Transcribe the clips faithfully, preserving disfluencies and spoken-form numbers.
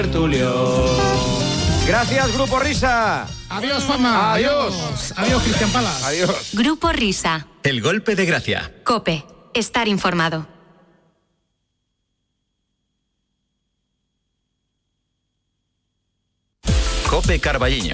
Tertulio. Gracias, Grupo Risa. Adiós, Juanma. Adiós. Adiós, Adiós Cristian Palas. Adiós. Grupo Risa. El golpe de gracia. COPE. Estar informado. COPE Carballiño.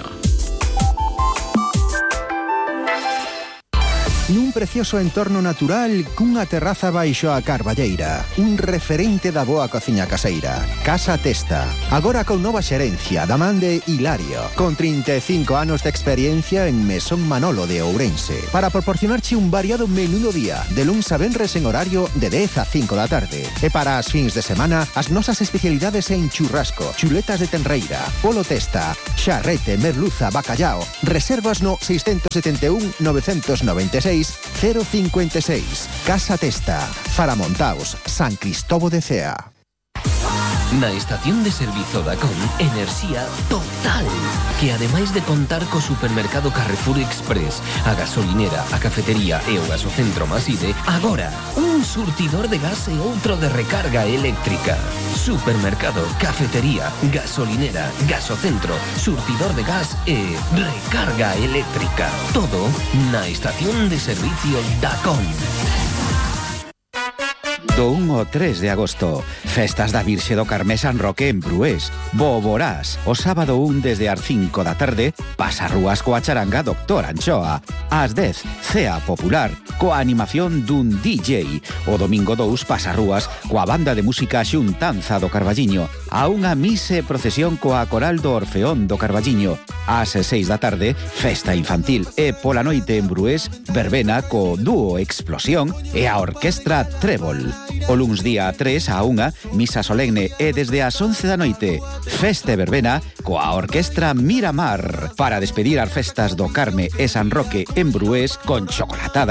Nun precioso entorno natural cunha terraza baixo a carballeira, un referente da boa cociña caseira. Casa Testa, agora con nova xerencia da man de Hilario, con trinta e cinco anos de experiencia en Mesón Manolo de Ourense, para proporcionarche un variado menú do día, de luns a venres en horario de dez a cinco da tarde. E para as fins de semana, as nosas especialidades en churrasco, chuletas de tenreira, polo testa, xarrete, merluza, bacallao. Reservas no seis sete un nove nove seis cero cinco seis. Casa Testa, Faramontaos, San Cristóbal de Cea. Na estación de servizo da Con, enerxía total, que ademais de contar co supermercado Carrefour Express, a gasolinera, a cafetería e o gasocentro Maside, agora un surtidor de gas e outro de recarga eléctrica. Supermercado, cafetería, gasolinera, gasocentro, surtidor de gas e recarga eléctrica. Todo na estación de servicio da Con. Do un ao tres de agosto, festas da Virxe do Carmé San Roque en Brués. Boborás, o sábado un desde as cinco da tarde, pasarrúas coa charanga Doctor Anchoa. Ás dez, cea popular, coa animación dun D J. O domingo dous, pasarrúas coa banda de música Xuntanza do Carballiño. A unha mise procesión coa coral do Orfeón do Carballiño. Ás seis da tarde, festa infantil. E pola noite en Brués, verbena co dúo Explosión e a orquestra Trébol. O luns día tres a unha, misa solemne e desde as once da noite, festa e verbena coa orquestra Miramar para despedir as festas do Carme e San Roque en Brués con chocolatada